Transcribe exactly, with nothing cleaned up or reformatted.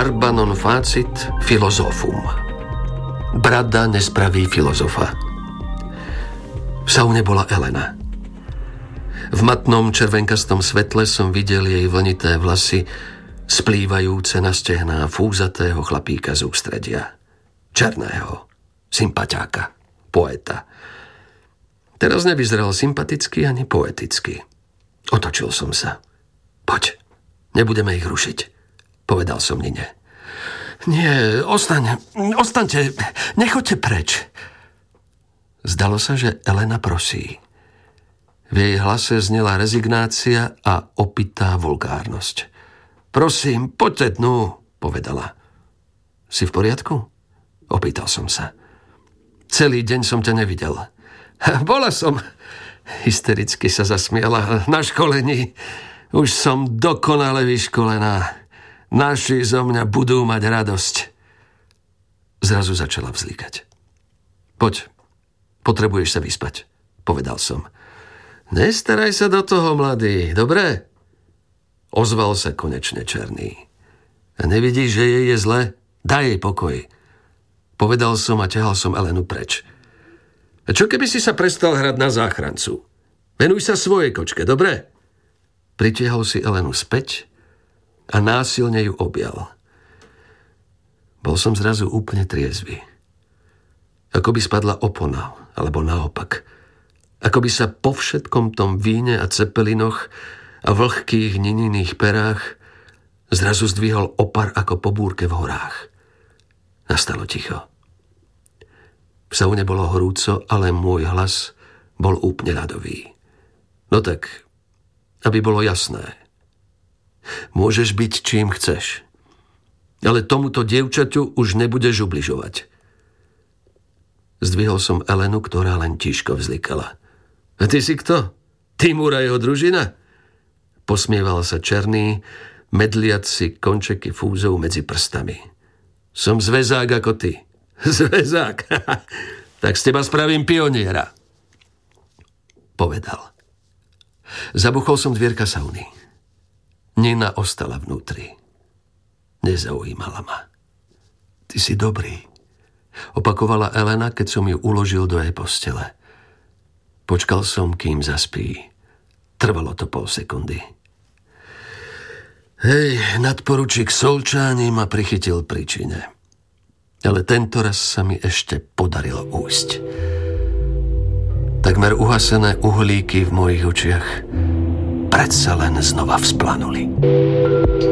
Barba non facit filozofum. Brada nespraví filozofa. V saune bola Elena. V matnom červenkastom svetle som videl jej vlnité vlasy splývajúce na stehná fúzatého chlapíka z ústredia. Černého, sympaťáka, poeta. Teraz nevyzeral sympaticky ani poeticky. Otočil som sa. Poď, nebudeme ich rušiť, povedal som Nine. Nie, ostaň, ostaňte, nechoďte preč. Zdalo sa, že Elena prosí. V jej hlase znela rezignácia a opitá vulgárnosť. Prosím, poďte dnu, povedala. Si v poriadku? Opýtal som sa. Celý deň som ťa nevidel. Bola som, hystericky sa zasmiala, na školení. Už som dokonale vyškolená. Naši zo mňa budú mať radosť. Zrazu začala vzlikať. Poď, potrebuješ sa vyspať, povedal som. Nestaraj sa do toho, mladý, dobre? Ozval sa konečne Černý. A nevidíš, že jej je zle? Daj jej pokoj. Povedal som a ťahal som Elenu preč. A čo keby si sa prestal hrať na záchrancu? Venuj sa svojej kočke, dobre? Pritiahol si Elenu späť a násilne ju objal. Bol som zrazu úplne triezvy. Ako by spadla opona, alebo naopak. Ako by sa po všetkom tom víne a cepelinoch a vlhkých nininých perách zrazu zdvihol opar ako po búrke v horách. Nastalo ticho. V saune bolo horúco, ale môj hlas bol úplne ľadový. No tak, aby bolo jasné. Môžeš byť čím chceš, ale tomuto dievčaťu už nebudeš ubližovať. Zdvihol som Elenu, ktorá len tiško vzlikala. A ty si kto? Timúra jeho družina? Posmieval sa Černý, medliac si končeky fúzov medzi prstami. Som zväzák ako ty. Zväzák? Tak z teba spravím pioniera. Povedal. Zabuchol som dvierka sauny. Nina ostala vnútri. Nezaujímala ma. Ty si dobrý, opakovala Elena, keď som ju uložil do jej postele. Počkal som, kým zaspí. Trvalo to pol sekundy. Hej, nadporučík Solčáni ma prichytil pri čine. Ale tento raz sa mi ešte podarilo újsť. Takmer uhasené uhlíky v mojich očiach predsa len znova vzplanuli.